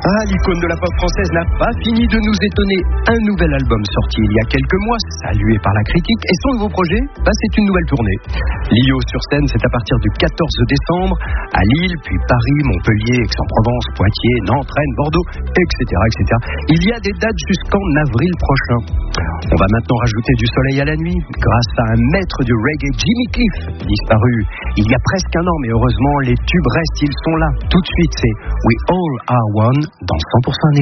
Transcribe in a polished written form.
Ah, l'icône de la pop française n'a pas fini de nous étonner. Un nouvel album sorti il y a quelques mois, salué par la critique, et son nouveau projet, c'est une nouvelle tournée. Lio sur scène, c'est à partir du 14 décembre, à Lille, puis Paris, Montpellier, Aix-en-Provence, Poitiers, Nantes, Rennes, Bordeaux, etc., etc. Il y a des dates jusqu'en avril prochain. On va maintenant rajouter du soleil à la nuit, grâce à un maître du reggae, Jimmy Cliff, disparu il y a presque un an, mais heureusement, les tubes restent, ils sont là. Tout de suite, c'est We All Are One dans 100%